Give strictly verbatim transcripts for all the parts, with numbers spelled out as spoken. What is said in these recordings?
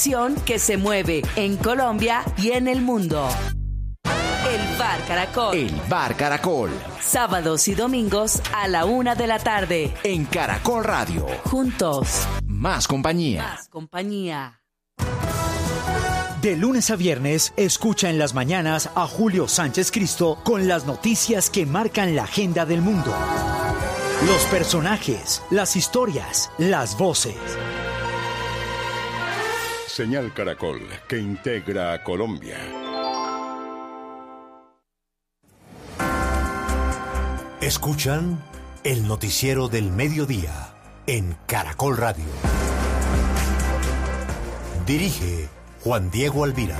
acción que se mueve en Colombia y en el mundo. El Bar Caracol. El Bar Caracol. Sábados y domingos a la una de la tarde. En Caracol Radio. Juntos. Más compañía. Más compañía. De lunes a viernes, escucha en las mañanas a Julio Sánchez Cristo con las noticias que marcan la agenda del mundo. Los personajes, las historias, las voces. Señal Caracol, que integra a Colombia. Escuchan el noticiero del mediodía en Caracol Radio. Dirige Juan Diego Alvira.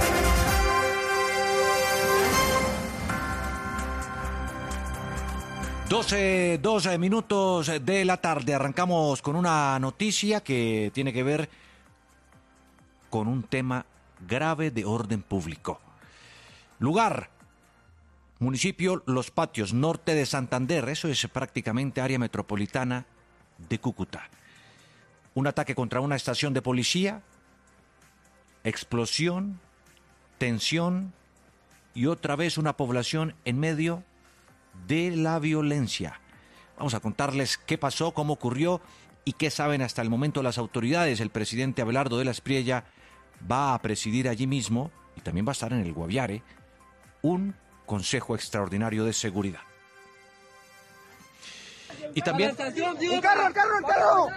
doce, doce minutos de la tarde. Arrancamos con una noticia que tiene que ver con un tema grave de orden público. Lugar: municipio Los Patios, norte de Santander. Eso es prácticamente área metropolitana de Cúcuta. Un ataque contra una estación de policía, explosión, tensión y otra vez una población en medio de la violencia. Vamos a contarles qué pasó, cómo ocurrió y qué saben hasta el momento las autoridades. El presidente Abelardo de la Espriella va a presidir allí mismo, y también va a estar en el Guaviare, un Consejo Extraordinario de Seguridad. Y también... ¡Un carro, el carro, el carro!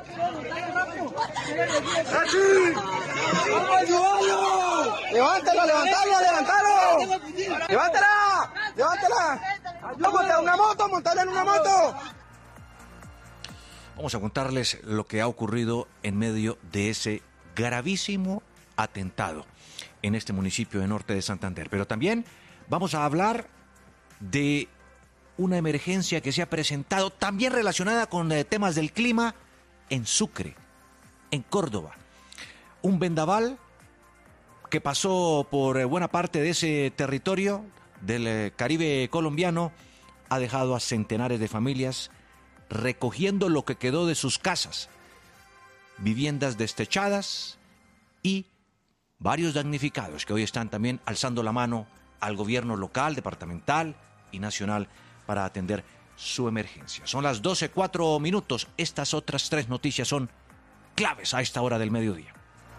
¡Levántalo, levántalo, levántalo! ¡Levántala! ¡Levántala! ¡Monta en una moto, montala en una moto! Vamos a contarles lo que ha ocurrido en medio de ese gravísimo atentado en este municipio de norte de Santander. Pero también vamos a hablar de una emergencia que se ha presentado también relacionada con eh, temas del clima en Sucre, en Córdoba. Un vendaval que pasó por eh, buena parte de ese territorio del eh, Caribe colombiano ha dejado a centenares de familias recogiendo lo que quedó de sus casas, viviendas destechadas y varios damnificados que hoy están también alzando la mano al gobierno local, departamental y nacional para atender su emergencia. Son las doce, cuatro minutos. Estas otras tres noticias son claves a esta hora del mediodía.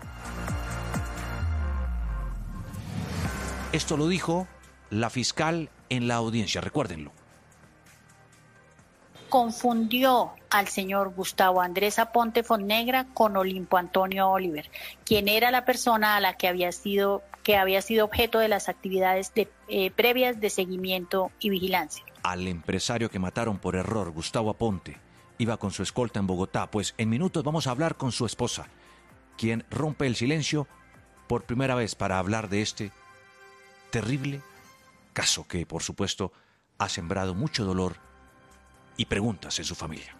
Esto lo dijo la fiscal en la audiencia, recuérdenlo. Confundió al señor Gustavo Andrés Aponte Fonnegra con Olimpo Antonio Oliver, quien era la persona a la que había sido, que había sido objeto de las actividades de, eh, previas de seguimiento y vigilancia. Al empresario que mataron por error, Gustavo Aponte, iba con su escolta en Bogotá. Pues en minutos vamos a hablar con su esposa, quien rompe el silencio por primera vez para hablar de este terrible caso que, por supuesto, ha sembrado mucho dolor y preguntas en su familia.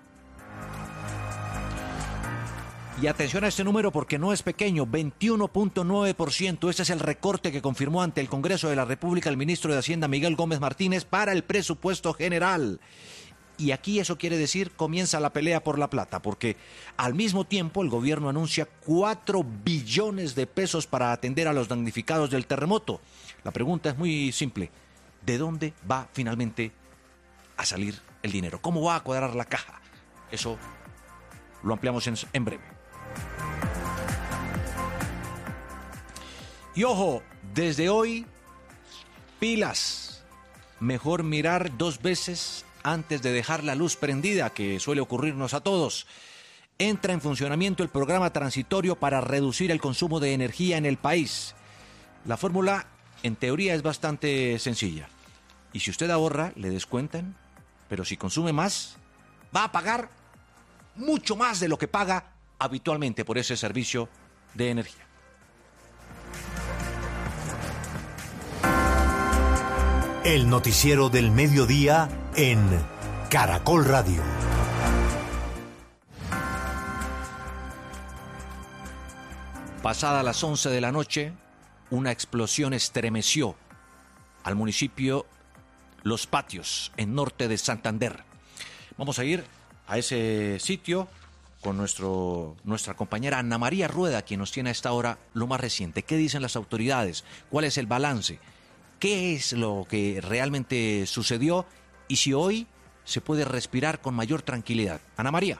Y atención a este número porque no es pequeño, veintiuno punto nueve por ciento. Este es el recorte que confirmó ante el Congreso de la República el ministro de Hacienda Miguel Gómez Martínez para el presupuesto general. Y aquí eso quiere decir comienza la pelea por la plata, porque al mismo tiempo el gobierno anuncia cuatro billones de pesos para atender a los damnificados del terremoto. La pregunta es muy simple: ¿de dónde va finalmente a salir el dinero? ¿Cómo va a cuadrar la caja? Eso lo ampliamos en, en breve. Y ojo, desde hoy, pilas. Mejor mirar dos veces antes de dejar la luz prendida, que suele ocurrirnos a todos. Entra en funcionamiento el programa transitorio para reducir el consumo de energía en el país. La fórmula, en teoría, es bastante sencilla. Y si usted ahorra, le descuentan, pero si consume más, va a pagar mucho más de lo que paga habitualmente por ese servicio de energía. El noticiero del mediodía en Caracol Radio. Pasada las once de la noche, una explosión estremeció al municipio Los Patios, en norte de Santander. Vamos a ir a ese sitio con nuestro, nuestra compañera Ana María Rueda, quien nos tiene a esta hora lo más reciente. ¿Qué dicen las autoridades? ¿Cuál es el balance? ¿Qué es lo que realmente sucedió? Y si hoy se puede respirar con mayor tranquilidad. Ana María.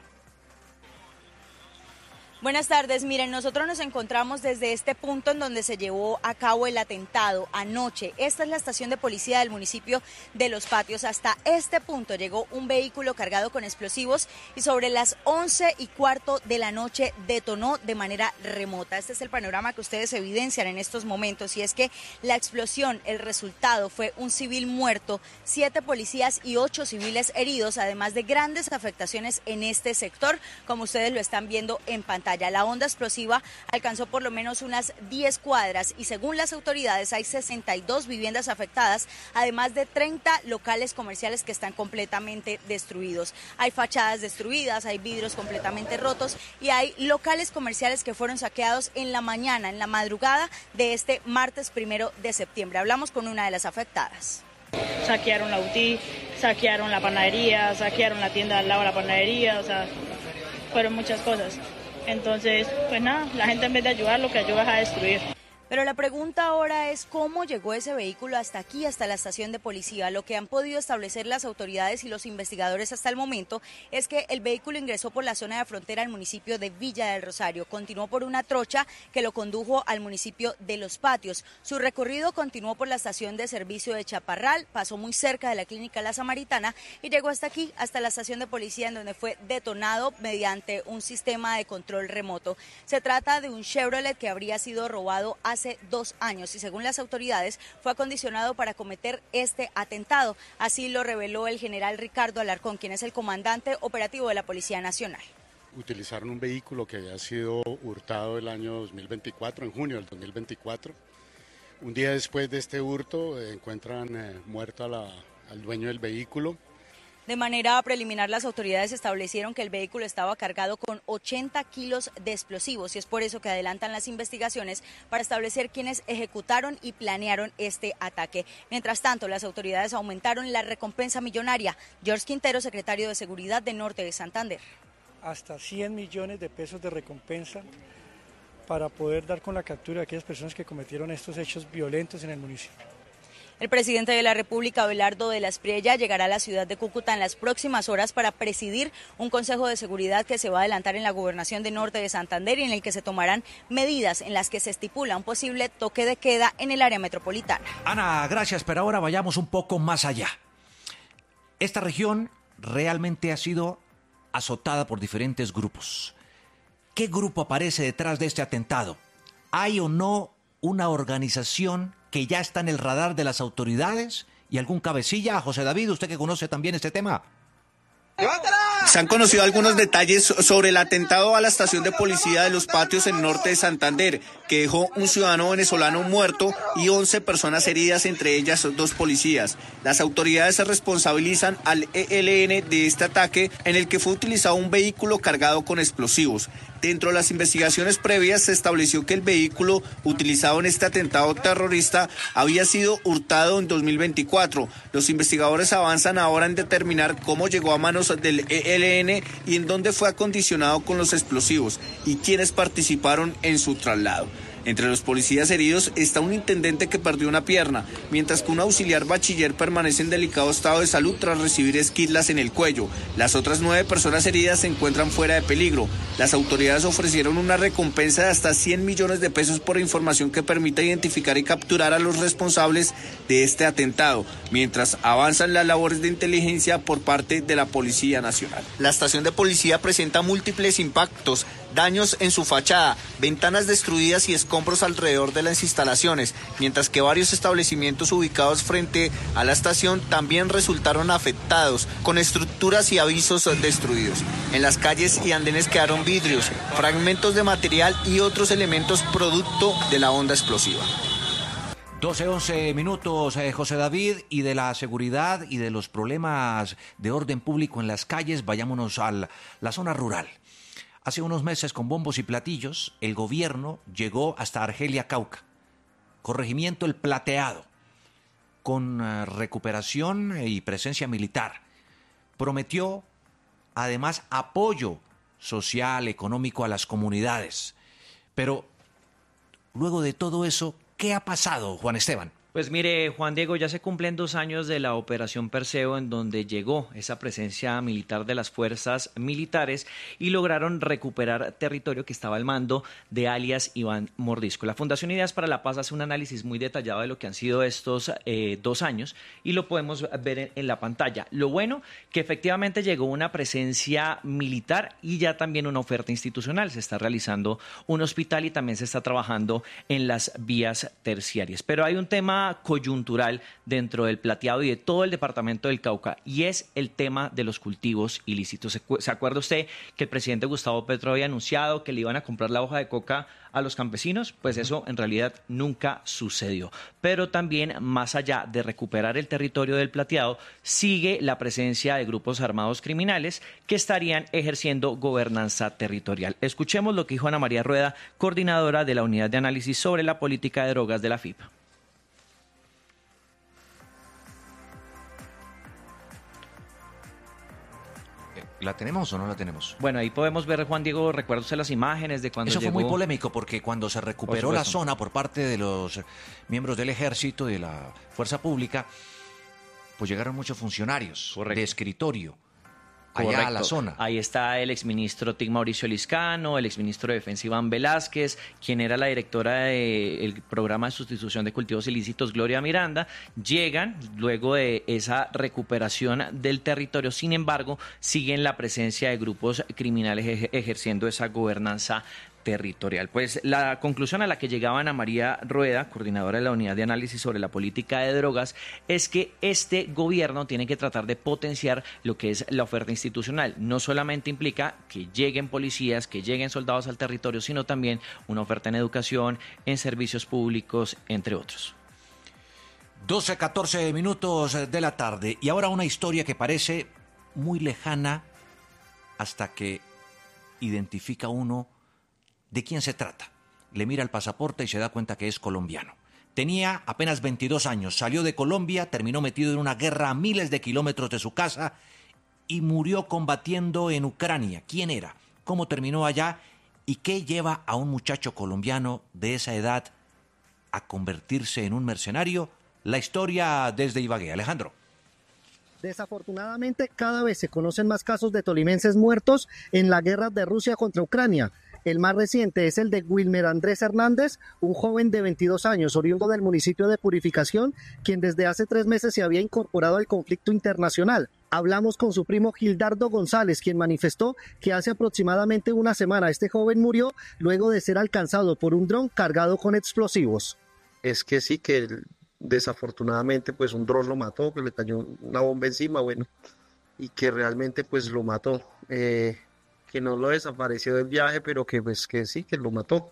Buenas tardes. Miren, nosotros nos encontramos desde este punto en donde se llevó a cabo el atentado anoche. Esta es la estación de policía del municipio de Los Patios. Hasta este punto llegó un vehículo cargado con explosivos y sobre las once y cuarto de la noche detonó de manera remota. Este es el panorama que ustedes evidencian en estos momentos, y es que la explosión, el resultado fue un civil muerto, siete policías y ocho civiles heridos, además de grandes afectaciones en este sector, como ustedes lo están viendo en pantalla. La onda explosiva alcanzó por lo menos unas diez cuadras y según las autoridades hay sesenta y dos viviendas afectadas, además de treinta locales comerciales que están completamente destruidos. Hay fachadas destruidas, hay vidrios completamente rotos y hay locales comerciales que fueron saqueados en la mañana, en la madrugada de este martes primero de septiembre. Hablamos con una de las afectadas. Saquearon la U T I, saquearon la panadería, saquearon la tienda al lado de la panadería, o sea, fueron muchas cosas. Entonces, pues nada, la gente en vez de ayudar, lo que ayuda es a destruir. Pero la pregunta ahora es cómo llegó ese vehículo hasta aquí, hasta la estación de policía. Lo que han podido establecer las autoridades y los investigadores hasta el momento es que el vehículo ingresó por la zona de frontera al municipio de Villa del Rosario, continuó por una trocha que lo condujo al municipio de Los Patios. Su recorrido continuó por la estación de servicio de Chaparral, pasó muy cerca de la clínica La Samaritana y llegó hasta aquí, hasta la estación de policía, en donde fue detonado mediante un sistema de control remoto. Se trata de un Chevrolet que habría sido robado hace hace dos años y según las autoridades fue acondicionado para cometer este atentado. Así lo reveló el general Ricardo Alarcón, quien es el comandante operativo de la Policía Nacional. Utilizaron un vehículo que había sido hurtado el año dos mil veinticuatro, en junio del dos mil veinticuatro. Un día después de este hurto eh, encuentran eh, muerto a la, al dueño del vehículo. De manera preliminar, las autoridades establecieron que el vehículo estaba cargado con ochenta kilos de explosivos y es por eso que adelantan las investigaciones para establecer quiénes ejecutaron y planearon este ataque. Mientras tanto, las autoridades aumentaron la recompensa millonaria. George Quintero, secretario de Seguridad de Norte de Santander. Hasta cien millones de pesos de recompensa para poder dar con la captura de aquellas personas que cometieron estos hechos violentos en el municipio. El presidente de la República, Abelardo de la Espriella, llegará a la ciudad de Cúcuta en las próximas horas para presidir un consejo de seguridad que se va a adelantar en la gobernación de Norte de Santander y en el que se tomarán medidas en las que se estipula un posible toque de queda en el área metropolitana. Ana, gracias, pero ahora vayamos un poco más allá. Esta región realmente ha sido azotada por diferentes grupos. ¿Qué grupo aparece detrás de este atentado? ¿Hay o no una organización que ya está en el radar de las autoridades y algún cabecilla? José David, usted que conoce también este tema. Se han conocido algunos detalles sobre el atentado a la estación de policía de Los Patios en Norte de Santander, que dejó un ciudadano venezolano muerto y once personas heridas, entre ellas dos policías. Las autoridades se responsabilizan al E L N de este ataque en el que fue utilizado un vehículo cargado con explosivos. Dentro de las investigaciones previas se estableció que el vehículo utilizado en este atentado terrorista había sido hurtado en dos mil veinticuatro. Los investigadores avanzan ahora en determinar cómo llegó a manos del E L N y en dónde fue acondicionado con los explosivos y quiénes participaron en su traslado. Entre los policías heridos está un intendente que perdió una pierna, mientras que un auxiliar bachiller permanece en delicado estado de salud tras recibir esquirlas en el cuello. Las otras nueve personas heridas se encuentran fuera de peligro. Las autoridades ofrecieron una recompensa de hasta cien millones de pesos por información que permita identificar y capturar a los responsables de este atentado, mientras avanzan las labores de inteligencia por parte de la Policía Nacional. La estación de policía presenta múltiples impactos, daños en su fachada, ventanas destruidas y escombros alrededor de las instalaciones, mientras que varios establecimientos ubicados frente a la estación también resultaron afectados, con estructuras y avisos destruidos. En las calles y andenes quedaron vidrios, fragmentos de material y otros elementos producto de la onda explosiva. doce, once minutos, eh, José David, y de la seguridad y de los problemas de orden público en las calles, vayámonos a la zona rural. Hace unos meses, con bombos y platillos, el gobierno llegó hasta Argelia, Cauca, corregimiento El Plateado, con uh, recuperación y presencia militar. Prometió, además, apoyo social, económico a las comunidades. Pero luego de todo eso, ¿qué ha pasado, Juan Esteban? Pues mire, Juan Diego, ya se cumplen dos años de la Operación Perseo, en donde llegó esa presencia militar de las fuerzas militares y lograron recuperar territorio que estaba al mando de alias Iván Mordisco. La Fundación Ideas para la Paz hace un análisis muy detallado de lo que han sido estos eh, dos años y lo podemos ver en, en la pantalla. Lo bueno, que efectivamente llegó una presencia militar y ya también una oferta institucional. Se está realizando un hospital y también se está trabajando en las vías terciarias. Pero hay un tema coyuntural dentro del Plateado y de todo el departamento del Cauca, y es el tema de los cultivos ilícitos. ¿Se acuerda usted que el presidente Gustavo Petro había anunciado que le iban a comprar la hoja de coca a los campesinos? Pues eso en realidad nunca sucedió. Pero también, más allá de recuperar el territorio del Plateado, sigue la presencia de grupos armados criminales que estarían ejerciendo gobernanza territorial. Escuchemos lo que dijo Ana María Rueda, coordinadora de la Unidad de Análisis sobre la Política de Drogas de la F I P. ¿La tenemos o no la tenemos? Bueno, ahí podemos ver, Juan Diego, recuerda usted las imágenes de cuando Eso llegó... fue muy polémico porque cuando se recuperó Por la supuesto. zona por parte de los miembros del ejército y de la fuerza pública, pues llegaron muchos funcionarios Correcto. de escritorio allá Correcto. a la zona. Ahí está el exministro Tic Mauricio Liscano, el exministro de Defensa Iván Velázquez, quien era la directora del programa de sustitución de cultivos ilícitos, Gloria Miranda. Llegan luego de esa recuperación del territorio. Sin embargo, siguen la presencia de grupos criminales ej- ejerciendo esa gobernanza territorial. Pues la conclusión a la que llegaba Ana María Rueda, coordinadora de la Unidad de Análisis sobre la Política de Drogas, es que este gobierno tiene que tratar de potenciar lo que es la oferta institucional. No solamente implica que lleguen policías, que lleguen soldados al territorio, sino también una oferta en educación, en servicios públicos, entre otros. doce, catorce minutos de la tarde. Y ahora una historia que parece muy lejana hasta que identifica uno de quién se trata. Le mira el pasaporte y se da cuenta que es colombiano. Tenía apenas veintidós años, salió de Colombia, terminó metido en una guerra a miles de kilómetros de su casa y murió combatiendo en Ucrania. ¿Quién era? ¿Cómo terminó allá? ¿Y qué lleva a un muchacho colombiano de esa edad a convertirse en un mercenario? La historia desde Ibagué. Alejandro. Desafortunadamente, cada vez se conocen más casos de tolimenses muertos en la guerra de Rusia contra Ucrania. El más reciente es el de Wilmer Andrés Hernández, un joven de veintidós años, oriundo del municipio de Purificación, quien desde hace tres meses se había incorporado al conflicto internacional. Hablamos con su primo Gildardo González, quien manifestó que hace aproximadamente una semana este joven murió luego de ser alcanzado por un dron cargado con explosivos. Es que sí, que desafortunadamente pues un dron lo mató, que le cayó una bomba encima, bueno, y que realmente pues lo mató. Eh... que no lo desapareció del viaje, pero que pues que sí, que lo mató,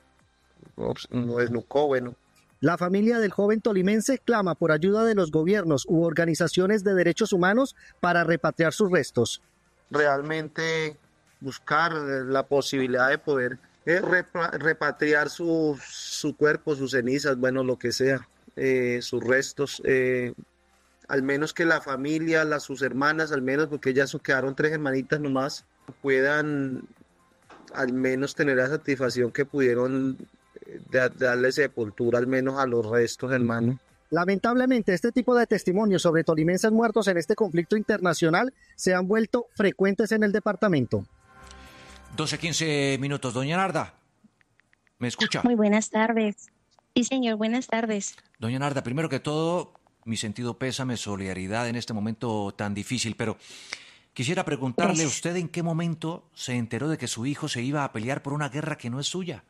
lo desnucó, bueno. La familia del joven tolimense clama por ayuda de los gobiernos u organizaciones de derechos humanos para repatriar sus restos. Realmente buscar la posibilidad de poder eh, repa repatriar su, su cuerpo, sus cenizas, bueno, lo que sea, eh, sus restos, eh, al menos que la familia, las, sus hermanas, al menos, porque ellas quedaron tres hermanitas nomás, puedan al menos tener la satisfacción que pudieron de, de darle sepultura al menos a los restos, hermano. Lamentablemente, este tipo de testimonios sobre tolimenses muertos en este conflicto internacional se han vuelto frecuentes en el departamento. doce, quince minutos. Doña Narda, ¿me escucha? Muy buenas tardes. Sí, señor, buenas tardes. Doña Narda, primero que todo, mi sentido pésame, solidaridad en este momento tan difícil, pero quisiera preguntarle, Gracias. ¿usted en qué momento se enteró de que su hijo se iba a pelear por una guerra que no es suya?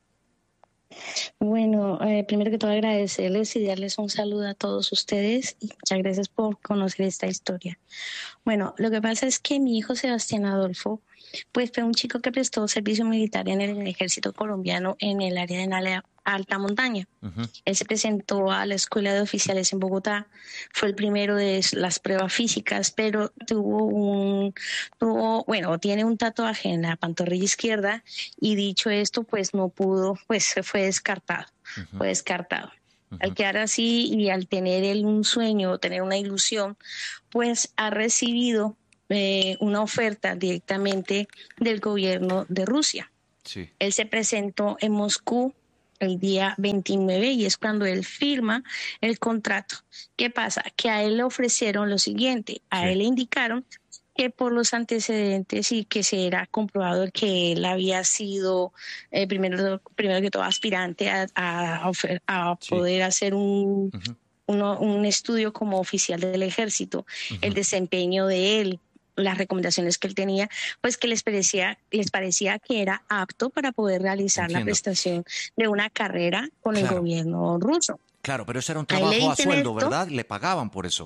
Bueno, eh, primero que todo agradecerles y darles un saludo a todos ustedes y muchas gracias por conocer esta historia. Bueno, lo que pasa es que mi hijo Sebastián Adolfo, pues fue un chico que prestó servicio militar en el ejército colombiano en el área de la alta montaña. Uh-huh. Él se presentó a la escuela de oficiales en Bogotá, fue el primero de las pruebas físicas, pero tuvo un, tuvo, bueno, tiene un tatuaje en la pantorrilla izquierda y dicho esto, pues no pudo, pues fue descartado, uh-huh. fue descartado. Uh-huh. Al quedar así y al tener él un sueño, tener una ilusión, pues ha recibido eh, una oferta directamente del gobierno de Rusia. Sí. Él se presentó en Moscú el día veintinueve y es cuando él firma el contrato. ¿Qué pasa? Que a él le ofrecieron lo siguiente, a Sí. él le indicaron que por los antecedentes y que se era comprobado que él había sido, eh, primero, primero que todo, aspirante a, a, ofer- a Sí. poder hacer un, Ujú. uno- un estudio como oficial del ejército, el desempeño de él, las recomendaciones que él tenía, pues que les parecía, les parecía que era apto para poder realizar la Entiendo. prestación de una carrera con el Claro. gobierno ruso. Claro, pero eso era un A él le trabajo a dicen sueldo, esto. ¿verdad? Le pagaban por eso.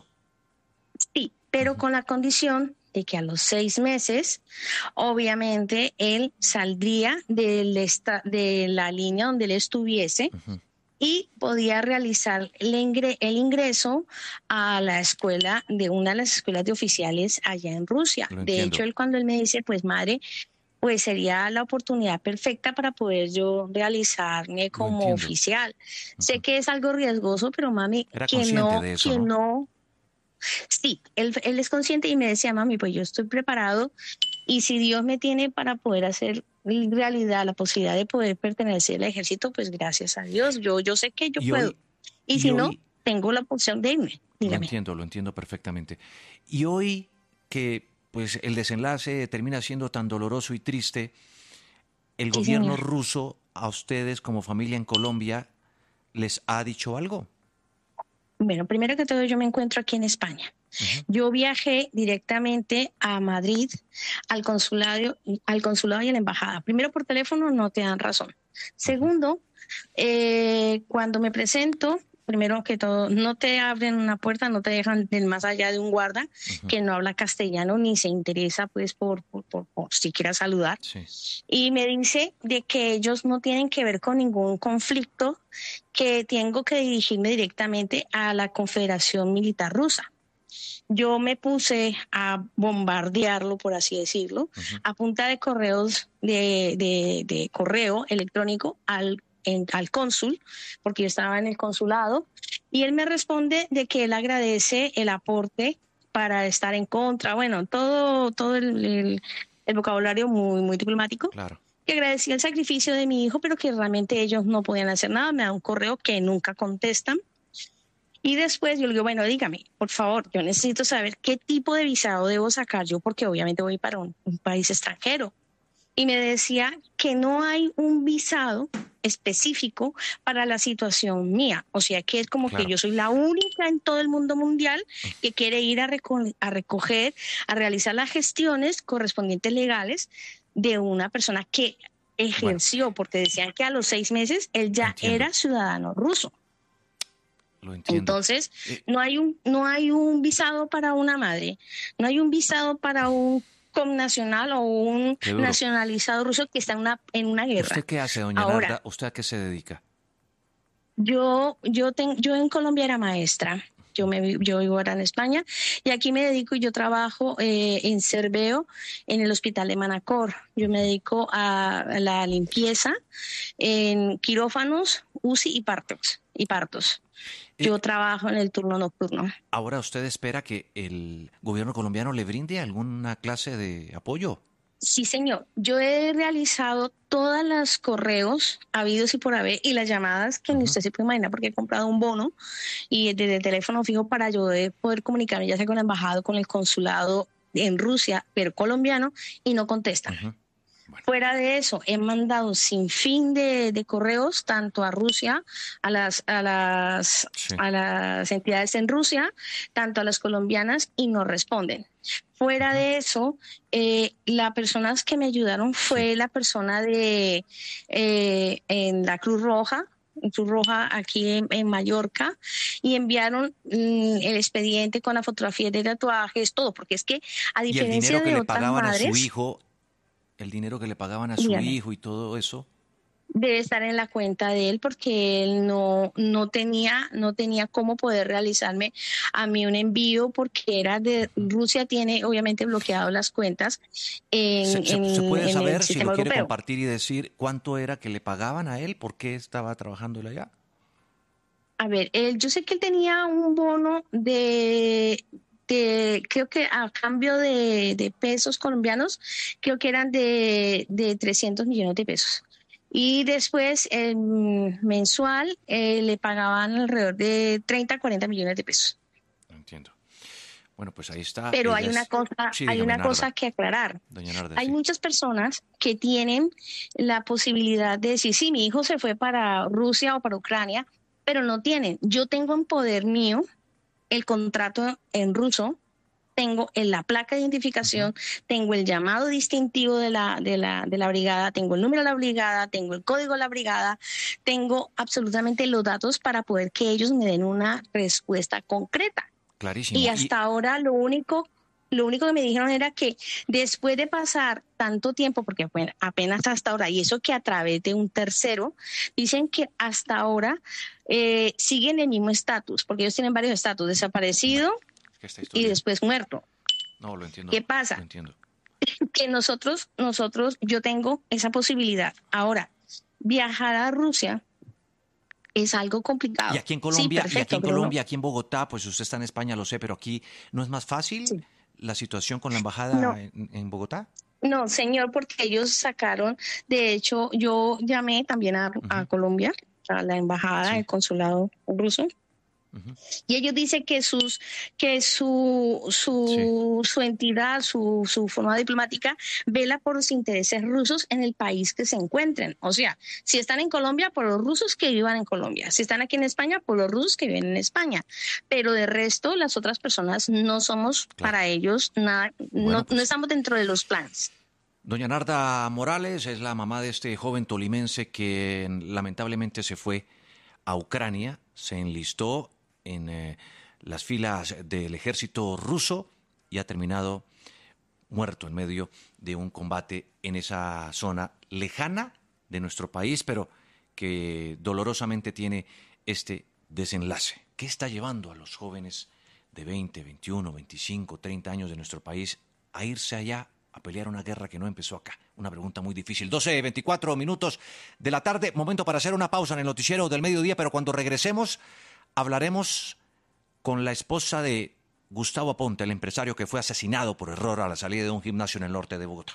Sí, pero con la condición de que a los seis meses, obviamente, él saldría del esta- de la línea donde él estuviese Ujú. y podía realizar el, ingre- el ingreso a la escuela de una de las escuelas de oficiales allá en Rusia. Lo De entiendo. hecho, él cuando él me dice, pues madre, pues sería la oportunidad perfecta para poder yo realizarme como entiendo. oficial. Sé que es algo riesgoso, pero mami, Era que consciente no, de eso, que ¿no? no. Sí, él, él es consciente y me decía, mami, pues yo estoy preparado y si Dios me tiene para poder hacer realidad la posibilidad de poder pertenecer al ejército, pues gracias a Dios, yo, yo sé que yo Y puedo. hoy- y y si no, hoy- tengo la opción de irme. Lo Dígame. entiendo, lo entiendo perfectamente. Y hoy que pues el desenlace termina siendo tan doloroso y triste, el Sí, gobierno señor. ruso a ustedes como familia en Colombia les ha dicho algo. Bueno, primero que todo, yo me encuentro aquí en España. Yo viajé directamente a Madrid, al consulado, al consulado y a la embajada. Primero, por teléfono no te dan razón. Segundo, eh, cuando me presento, primero que todo, no te abren una puerta, no te dejan de más allá de un guarda que no habla castellano ni se interesa pues por, por, por, por siquiera saludar. Sí. Y me dice de que ellos no tienen que ver con ningún conflicto, que tengo que dirigirme directamente a la Confederación Militar Rusa. Yo me puse a bombardearlo, por así decirlo, a punta de correos de, de, de correo electrónico al, en, al cónsul, porque yo estaba en el consulado, y él me responde de que él agradece el aporte para estar en contra, bueno, todo, todo el, el, el vocabulario muy, muy diplomático. Claro. Que agradecía el sacrificio de mi hijo, pero que realmente ellos no podían hacer nada. Me da un correo que nunca contestan. Y después yo le digo, bueno, dígame, por favor, yo necesito saber qué tipo de visado debo sacar yo, porque obviamente voy para un, un país extranjero. Y me decía que no hay un visado específico para la situación mía. O sea, que es como Claro. que yo soy la única en todo el mundo mundial que quiere ir a, reco- a recoger, a realizar las gestiones correspondientes legales de una persona que ejerció, porque decían que a los seis meses él ya Entiendo. era ciudadano ruso. Lo entiendo. Entonces, Eh, no hay un no hay un visado para una madre, no hay un visado para un connacional o un Qué duro. nacionalizado ruso que está en una en una guerra. ¿Usted qué hace, doña Ahora, Narda? ¿Usted a qué se dedica? Yo yo ten- yo en Colombia era maestra. Yo me vi- yo vivo ahora en España y aquí me dedico y yo trabajo eh, en Cerveo en el hospital de Manacor. Yo me dedico a la limpieza en quirófanos, U C I y partos y partos. Yo trabajo en el turno nocturno. Ahora usted espera que el gobierno colombiano le brinde alguna clase de apoyo. Sí, señor. Yo he realizado todas los correos habidos y por haber y las llamadas que ni usted se puede imaginar porque he comprado un bono y desde el teléfono fijo para yo de poder comunicarme ya sea con la embajada, con el consulado en Rusia, pero colombiano, y no contestan. Fuera de eso, he mandado sin fin de, de correos tanto a Rusia, a las, a las, Sí. a las entidades en Rusia, tanto a las colombianas y no responden. Fuera de eso, eh, las personas que me ayudaron fue la persona de eh, en la Cruz Roja, Cruz Roja aquí en, en Mallorca, y enviaron mm, el expediente con la fotografía de tatuajes, todo, porque es que a Y el diferencia dinero que de le otras pagaban madres, a su hijo, el dinero que le pagaban a su Dígame. hijo y todo eso. debe estar en la cuenta de él porque él no no tenía no tenía cómo poder realizarme a mí un envío porque era de Rusia, tiene obviamente bloqueado las cuentas en, ¿Se, se- en- se puede en saber el si sistema lo quiere europeo. compartir y decir cuánto era que le pagaban a él? ¿Por qué estaba trabajando él allá? A ver, él, yo sé que él tenía un bono de de, creo que a cambio de, de pesos colombianos, creo que eran de, de trescientos millones de pesos. Y después, eh, mensual, eh, le pagaban alrededor de treinta, cuarenta millones de pesos. Entiendo. Bueno, pues ahí está. Pero Ella hay es- una cosa, Sí, hay dígame, una Narda. cosa que aclarar. Doña Narda, Hay sí. muchas personas que tienen la posibilidad de decir, sí, mi hijo se fue para Rusia o para Ucrania, pero no tienen. Yo tengo en poder mío el contrato en ruso, tengo en la placa de identificación, tengo el llamado distintivo de la, de, la, de la brigada, tengo el número de la brigada, tengo el código de la brigada, tengo absolutamente los datos para poder que ellos me den una respuesta concreta. Clarísimo. Y hasta ahora lo único, lo único que me dijeron era que después de pasar tanto tiempo, porque bueno, apenas hasta ahora, y eso que a través de un tercero, dicen que hasta ahora eh, siguen el mismo estatus, porque ellos tienen varios estatus, desaparecido Es que esta y historia- después muerto. No, lo entiendo. ¿Qué pasa? Lo entiendo. Que nosotros, nosotros, yo tengo esa posibilidad. Ahora, viajar a Rusia es algo complicado. Y aquí en Sí, Colombia, y perfecto, aquí en pero no. Colombia, aquí en Bogotá, pues usted está en España, lo sé, pero aquí ¿no es más fácil la situación con la embajada No. en, en Bogotá? No, señor, porque ellos sacaron, de hecho, yo llamé también a, a Colombia, a la embajada, el consulado ruso, y ellos dicen que sus, que su, su, su entidad, su, su forma diplomática vela por los intereses rusos en el país que se encuentren. O sea, si están en Colombia, por los rusos que vivan en Colombia. Si están aquí en España, por los rusos que viven en España. Pero de resto, las otras personas no somos para ellos nada, no, no estamos dentro de los planes. Doña Narda Morales es la mamá de este joven tolimense que lamentablemente se fue a Ucrania, se enlistó en eh, las filas del ejército ruso y ha terminado muerto en medio de un combate en esa zona lejana de nuestro país, pero que dolorosamente tiene este desenlace. ¿Qué está llevando a los jóvenes de veinte, veintiuno, veinticinco, treinta años de nuestro país a irse allá a pelear una guerra que no empezó acá? Una pregunta muy difícil. doce, veinticuatro minutos de la tarde, momento para hacer una pausa en el noticiero del mediodía, pero cuando regresemos hablaremos con la esposa de Gustavo Aponte, el empresario que fue asesinado por error a la salida de un gimnasio en el norte de Bogotá.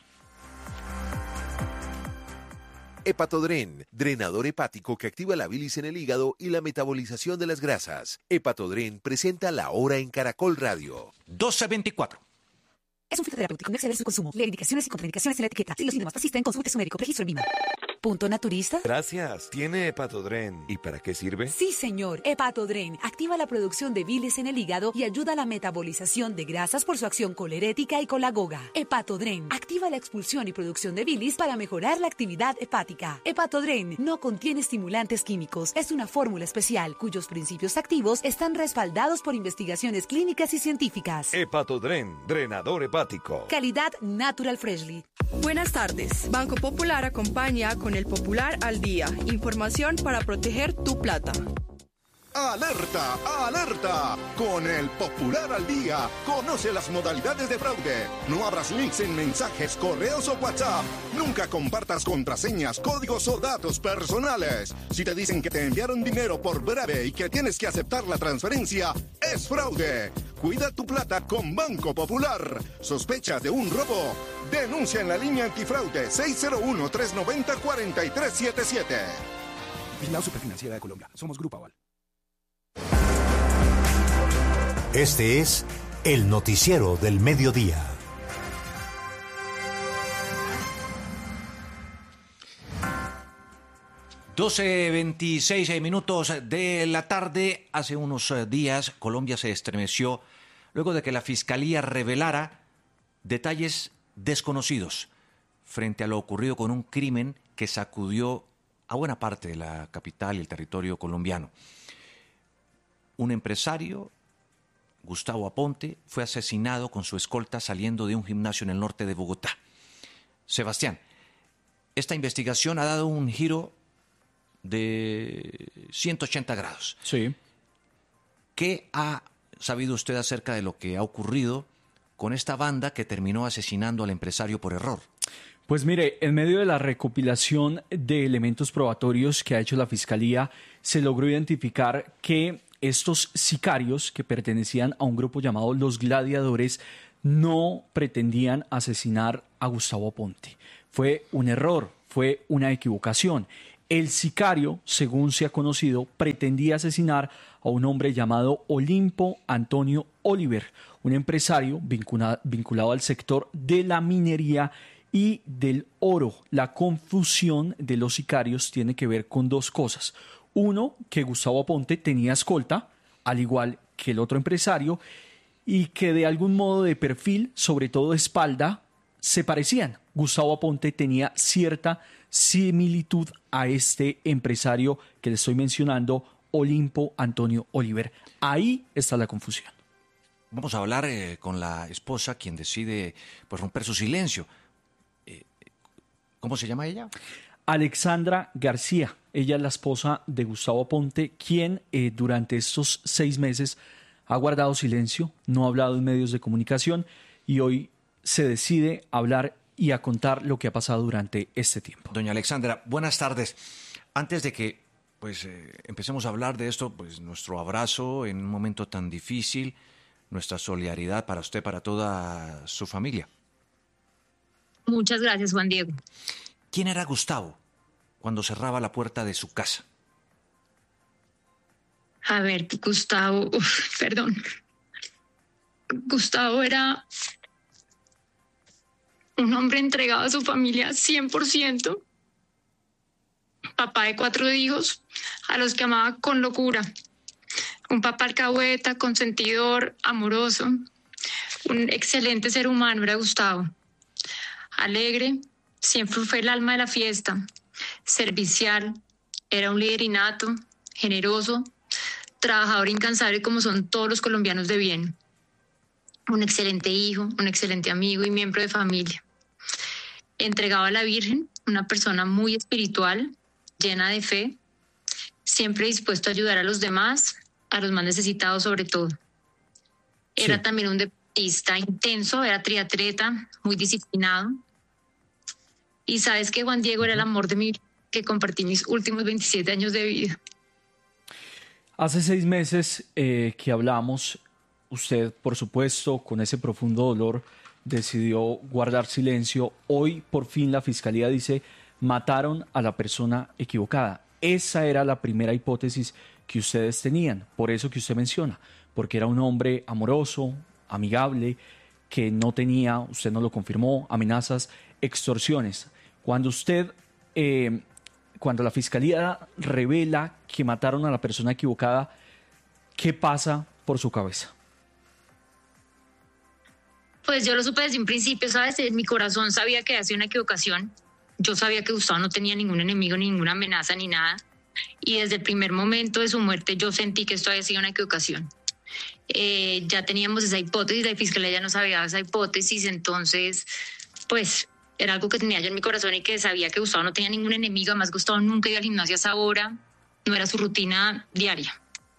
Hepatodren, drenador hepático que activa la bilis en el hígado y la metabolización de las grasas. Hepatodren presenta La Hora en Caracol Radio. doce veinticuatro. Es un fitoterapéutico, no exceder su consumo. Leer indicaciones y contraindicaciones en la etiqueta. Si los síntomas persisten, consulte a su médico. Registro en Vima. ¿Punto naturista? Gracias. ¿Tiene Hepatodren? ¿Y para qué sirve? Sí, señor. Hepatodren activa la producción de bilis en el hígado y ayuda a la metabolización de grasas por su acción colerética y colagoga. Hepatodren activa la expulsión y producción de bilis para mejorar la actividad hepática. Hepatodren no contiene estimulantes químicos. Es una fórmula especial cuyos principios activos están respaldados por investigaciones clínicas y científicas. Hepatodren, drenador hepático. Calidad Natural Freshly. Buenas tardes. Banco Popular acompaña con el Popular al Día. Información para proteger tu plata. ¡Alerta! ¡Alerta! Con el Popular al Día, conoce las modalidades de fraude. No abras links en mensajes, correos o WhatsApp. Nunca compartas contraseñas, códigos o datos personales. Si te dicen que te enviaron dinero por breve y que tienes que aceptar la transferencia, es fraude. Cuida tu plata con Banco Popular. ¿Sospechas de un robo? Denuncia en la línea antifraude seis cero uno, tres nueve cero, cuatro tres siete siete. Vigilado Superfinanciera de Colombia. Somos Grupo Aval. Este es el noticiero del mediodía. doce veintiséis minutos de la tarde. Hace unos días Colombia se estremeció luego de que la Fiscalía revelara detalles desconocidos frente a lo ocurrido con un crimen que sacudió a buena parte de la capital y el territorio colombiano. Un empresario, Gustavo Aponte, fue asesinado con su escolta saliendo de un gimnasio en el norte de Bogotá. Sebastián, esta investigación ha dado un giro de ciento ochenta grados. Sí. ¿Qué ha sabido usted acerca de lo que ha ocurrido con esta banda que terminó asesinando al empresario por error? Pues mire, en medio de la recopilación de elementos probatorios que ha hecho la Fiscalía, se logró identificar que estos sicarios que pertenecían a un grupo llamado Los Gladiadores no pretendían asesinar a Gustavo Aponte. Fue un error, fue una equivocación. El sicario, según se ha conocido, pretendía asesinar a un hombre llamado Olimpo Antonio Oliver, un empresario vincula- vinculado al sector de la minería y del oro. La confusión de los sicarios tiene que ver con dos cosas. Uno, que Gustavo Aponte tenía escolta, al igual que el otro empresario, y que de algún modo de perfil, sobre todo de espalda, se parecían. Gustavo Aponte tenía cierta similitud a este empresario que le estoy mencionando, Olimpo Antonio Oliver. Ahí está la confusión. Vamos a hablar eh, con la esposa, quien decide pues, romper su silencio. Eh, ¿Cómo se llama ella? Alexandra García. Ella es la esposa de Gustavo Aponte, quien eh, durante estos seis meses ha guardado silencio, no ha hablado en medios de comunicación y hoy se decide hablar y a contar lo que ha pasado durante este tiempo. Doña Alexandra, buenas tardes. Antes de que pues eh, empecemos a hablar de esto, pues nuestro abrazo en un momento tan difícil, nuestra solidaridad para usted, para toda su familia. Muchas gracias, Juan Diego. ¿Quién era Gustavo cuando cerraba la puerta de su casa? A ver, Gustavo, uf, perdón. Gustavo era un hombre entregado a su familia cien por ciento, papá de cuatro hijos, a los que amaba con locura. Un papá alcahueta, consentidor, amoroso, un excelente ser humano era Gustavo. Alegre, siempre fue el alma de la fiesta, servicial, era un líder innato, generoso, trabajador incansable como son todos los colombianos de bien. Un excelente hijo, un excelente amigo y miembro de familia. Entregado a la Virgen, una persona muy espiritual, llena de fe, siempre dispuesto a ayudar a los demás, a los más necesitados sobre todo. Era sí. También un deportista intenso, era triatleta, muy disciplinado. Y sabes que Juan Diego era el amor de mi vida, que compartí mis últimos veintisiete años de vida. Hace seis meses eh, que hablamos, usted, por supuesto, con ese profundo dolor, decidió guardar silencio. Hoy, por fin, la Fiscalía dice, mataron a la persona equivocada. Esa era la primera hipótesis que ustedes tenían, por eso que usted menciona, porque era un hombre amoroso, amigable, que no tenía, usted no lo confirmó, amenazas, extorsiones. Cuando usted... Eh, Cuando la Fiscalía revela que mataron a la persona equivocada, ¿qué pasa por su cabeza? Pues yo lo supe desde un principio, ¿sabes? En mi corazón sabía que había sido una equivocación. Yo sabía que Gustavo no tenía ningún enemigo, ninguna amenaza, ni nada. Y desde el primer momento de su muerte yo sentí que esto había sido una equivocación. Eh, ya teníamos esa hipótesis, la Fiscalía ya nos había dado esa hipótesis, entonces, pues... era algo que tenía yo en mi corazón y que sabía que Gustavo no tenía ningún enemigo. Además, Gustavo nunca iba al gimnasio a esa hora. No era su rutina diaria.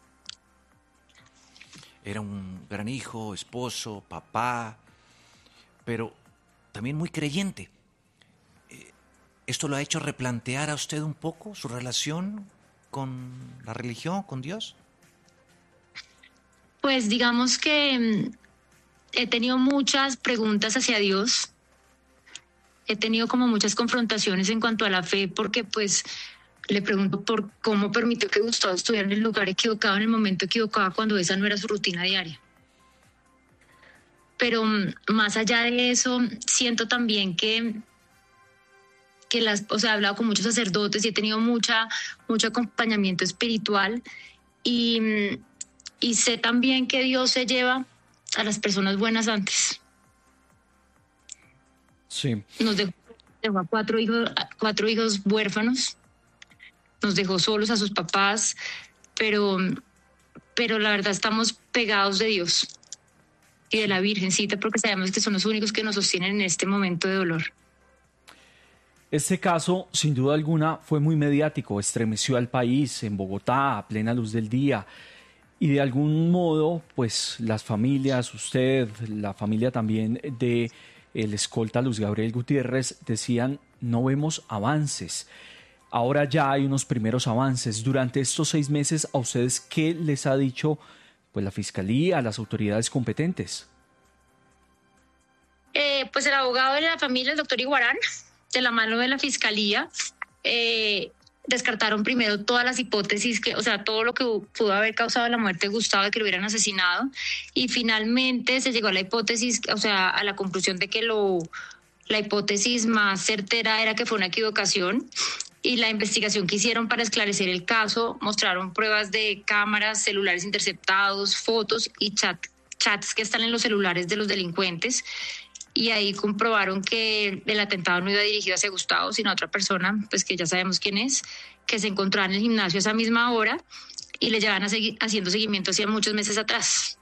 Era un gran hijo, esposo, papá, pero también muy creyente. ¿Esto lo ha hecho replantear a usted un poco su relación con la religión, con Dios? Pues digamos que he tenido muchas preguntas hacia Dios. He tenido como muchas confrontaciones en cuanto a la fe, porque pues le pregunto por cómo permitió que Gustavo estuviera en el lugar equivocado, en el momento equivocado, cuando esa no era su rutina diaria. Pero más allá de eso, siento también que, que las, o sea, he hablado con muchos sacerdotes y he tenido mucha, mucho acompañamiento espiritual y, y sé también que Dios se lleva a las personas buenas antes. Sí. Nos dejó, dejó a cuatro hijos, cuatro hijos huérfanos, nos dejó solos a sus papás, pero, pero la verdad estamos pegados de Dios y de la Virgencita porque sabemos que son los únicos que nos sostienen en este momento de dolor. Este caso, sin duda alguna, fue muy mediático, estremeció al país en Bogotá a plena luz del día. Y de algún modo, pues las familias, usted, la familia también de el escolta Luis Gabriel Gutiérrez, decían, no vemos avances. Ahora ya hay unos primeros avances. Durante estos seis meses, ¿a ustedes qué les ha dicho pues, la Fiscalía, las autoridades competentes? Eh, pues el abogado de la familia, el doctor Iguarán, de la mano de la Fiscalía, eh, descartaron primero todas las hipótesis, que, o sea, todo lo que pudo haber causado la muerte de Gustavo, de que lo hubieran asesinado, y finalmente se llegó a la hipótesis, o sea, a la conclusión de que lo, la hipótesis más certera era que fue una equivocación, y la investigación que hicieron para esclarecer el caso mostraron pruebas de cámaras, celulares interceptados, fotos y chat, chats que están en los celulares de los delincuentes, y ahí comprobaron que el atentado no iba dirigido hacia Gustavo, sino a otra persona, pues que ya sabemos quién es, que se encontraba en el gimnasio a esa misma hora y le llevan a seguir haciendo seguimiento hacía muchos meses atrás.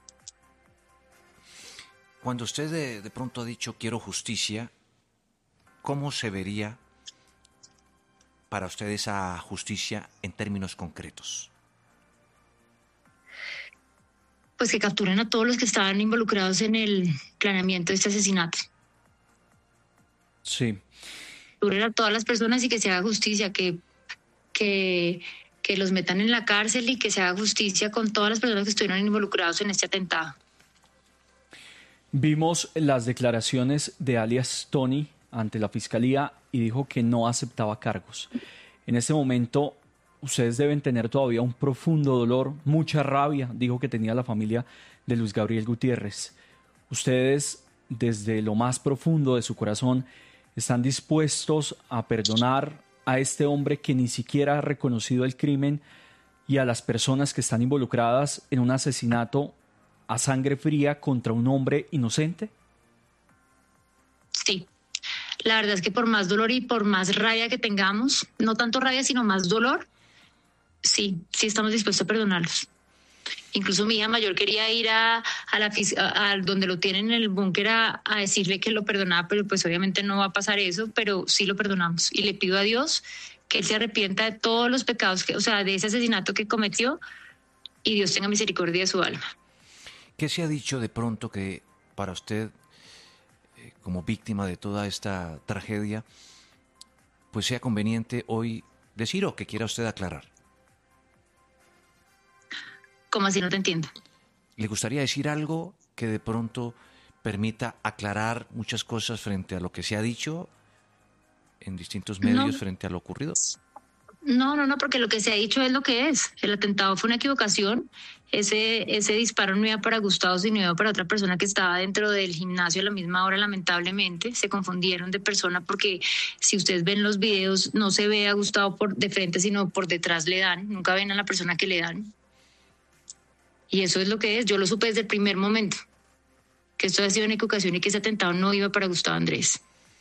Cuando usted de, de pronto ha dicho quiero justicia, ¿cómo se vería para usted esa justicia en términos concretos? Pues que capturen a todos los que estaban involucrados en el planeamiento de este asesinato. Sí. Capturen a todas las personas y que se haga justicia, que, que, que los metan en la cárcel y que se haga justicia con todas las personas que estuvieron involucrados en este atentado. Vimos las declaraciones de alias Tony ante la Fiscalía y dijo que no aceptaba cargos. En este momento, ustedes deben tener todavía un profundo dolor, mucha rabia, dijo que tenía la familia de Luis Gabriel Gutiérrez. Ustedes, desde lo más profundo de su corazón, están dispuestos a perdonar a este hombre que ni siquiera ha reconocido el crimen y a las personas que están involucradas en un asesinato a sangre fría contra un hombre inocente? Sí. La verdad es que por más dolor y por más rabia que tengamos, no tanto rabia, sino más dolor, sí, sí estamos dispuestos a perdonarlos. Incluso mi hija mayor quería ir a, a la a, a donde lo tienen en el búnker a, a decirle que lo perdonaba, pero pues obviamente no va a pasar eso, pero sí lo perdonamos. Y le pido a Dios que él se arrepienta de todos los pecados, que, o sea, de ese asesinato que cometió, y Dios tenga misericordia de su alma. ¿Qué se ha dicho de pronto que para usted, eh, como víctima de toda esta tragedia, pues sea conveniente hoy decir o que quiera usted aclarar? ¿Cómo así? No te entiendo. ¿Le gustaría decir algo que de pronto permita aclarar muchas cosas frente a lo que se ha dicho en distintos medios, no, frente a lo ocurrido? No, no, no, porque lo que se ha dicho es lo que es. El atentado fue una equivocación. Ese, ese disparo no iba para Gustavo, sino iba para otra persona que estaba dentro del gimnasio a la misma hora, lamentablemente. Se confundieron de persona porque si ustedes ven los videos, no se ve a Gustavo por de frente, sino por detrás le dan. Nunca ven a la persona que le dan. Y eso es lo que es. Yo lo supe desde el primer momento, que esto ha sido una equivocación y que ese atentado no iba para Gustavo Andrés.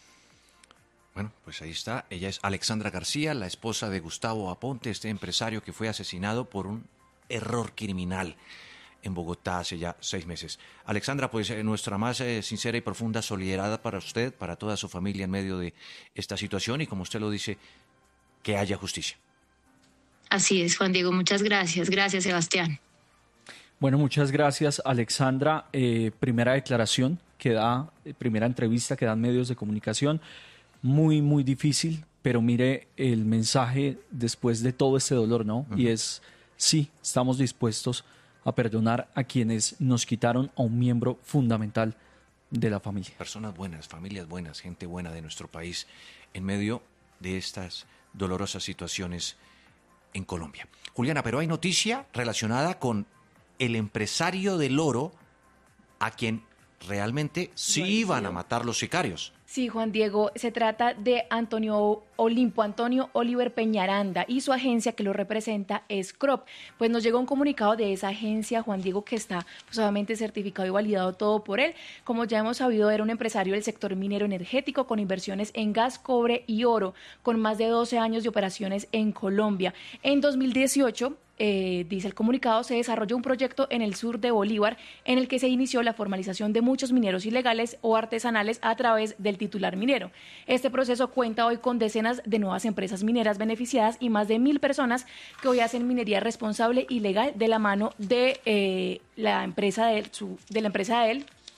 Bueno, pues ahí está. Ella es Alexandra García, la esposa de Gustavo Aponte, este empresario que fue asesinado por un error criminal en Bogotá hace ya seis meses. Alexandra, pues eh, nuestra más eh, sincera y profunda solidaridad para usted, para toda su familia en medio de esta situación y, como usted lo dice, que haya justicia. Así es, Juan Diego. Muchas gracias. Gracias, Sebastián. Bueno, muchas gracias, Alexandra. Eh, primera declaración que da, eh, primera entrevista que dan medios de comunicación. Muy, muy difícil, pero mire el mensaje después de todo este dolor, ¿no? Uh-huh. Y es, sí, estamos dispuestos a perdonar a quienes nos quitaron a un miembro fundamental de la familia. Personas buenas, familias buenas, gente buena de nuestro país en medio de estas dolorosas situaciones en Colombia. Juliana, pero hay noticia relacionada con el empresario del oro a quien realmente sí iban a matar los sicarios. Sí, Juan Diego, se trata de Antonio Olimpo, Antonio Oliver Peñaranda, y su agencia que lo representa es Crop. Pues nos llegó un comunicado de esa agencia, Juan Diego, que está pues, obviamente certificado y validado todo por él. Como ya hemos sabido, era un empresario del sector minero energético con inversiones en gas, cobre y oro, con más de doce años de operaciones en Colombia. En dos mil dieciocho... Eh, dice el comunicado, se desarrolló un proyecto en el sur de Bolívar en el que se inició la formalización de muchos mineros ilegales o artesanales a través del titular minero. Este proceso cuenta hoy con decenas de nuevas empresas mineras beneficiadas y más de mil personas que hoy hacen minería responsable y legal de la mano de, eh, la, empresa de, su, de la empresa de él,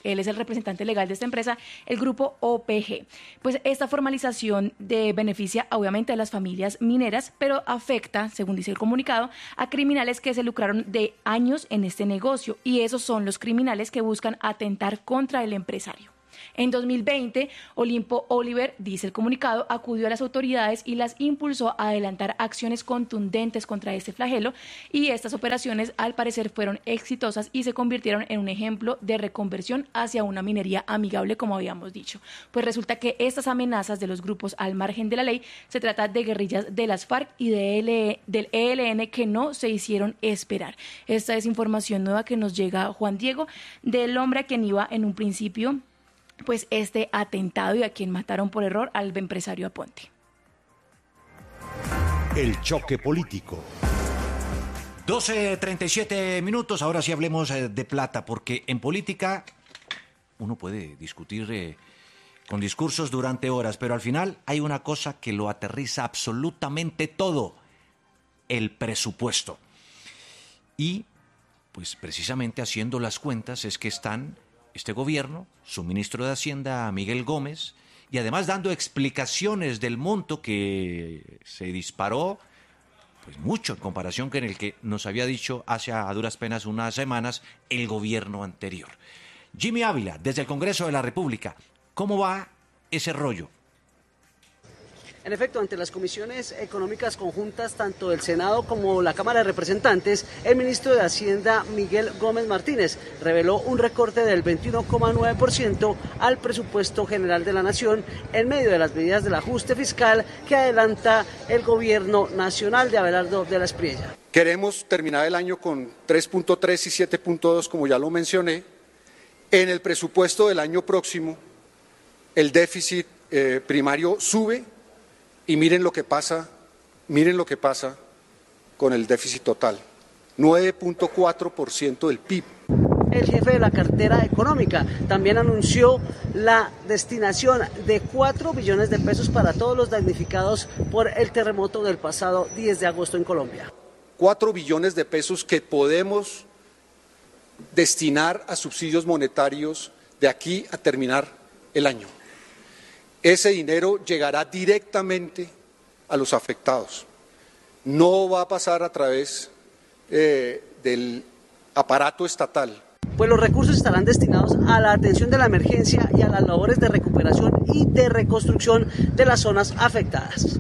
él es el representante legal de esta empresa, el grupo O P G. Pues esta formalización de beneficia obviamente a las familias mineras, pero afecta, según dice el comunicado, a criminales que se lucraron de años en este negocio, y esos son los criminales que buscan atentar contra el empresario. En dos mil veinte, Olimpo Oliver, dice el comunicado, acudió a las autoridades y las impulsó a adelantar acciones contundentes contra este flagelo, y estas operaciones al parecer fueron exitosas y se convirtieron en un ejemplo de reconversión hacia una minería amigable, como habíamos dicho. Pues resulta que estas amenazas de los grupos al margen de la ley se trata de guerrillas de las FARC y de del E L N que no se hicieron esperar. Esta es información nueva que nos llega, Juan Diego, del hombre a quien iba en un principio pues este atentado y a quien mataron por error al empresario Aponte. El choque político. doce treinta y siete minutos, ahora sí hablemos eh, de plata, porque en política uno puede discutir eh, con discursos durante horas, pero al final hay una cosa que lo aterriza absolutamente todo: el presupuesto. Y pues precisamente haciendo las cuentas es que están este gobierno, su ministro de Hacienda, Miguel Gómez, y además dando explicaciones del monto que se disparó, pues mucho en comparación con el que nos había dicho hace a duras penas unas semanas el gobierno anterior. Jimmy Ávila, desde el Congreso de la República, ¿cómo va ese rollo? En efecto, ante las comisiones económicas conjuntas, tanto del Senado como la Cámara de Representantes, el ministro de Hacienda, Miguel Gómez Martínez, reveló un recorte del veintiuno coma nueve por ciento al presupuesto general de la Nación en medio de las medidas del ajuste fiscal que adelanta el gobierno nacional de Abelardo de la Espriella. Queremos terminar el año con tres punto tres y siete punto dos, como ya lo mencioné. En el presupuesto del año próximo, el déficit eh, primario sube. Y miren lo que pasa, miren lo que pasa con el déficit total, nueve punto cuatro por ciento del P I B. El jefe de la cartera económica también anunció la destinación de cuatro billones de pesos para todos los damnificados por el terremoto del pasado diez de agosto en Colombia. cuatro billones de pesos que podemos destinar a subsidios monetarios de aquí a terminar el año. Ese dinero llegará directamente a los afectados. No va a pasar a través eh, del aparato estatal. Pues los recursos estarán destinados a la atención de la emergencia y a las labores de recuperación y de reconstrucción de las zonas afectadas.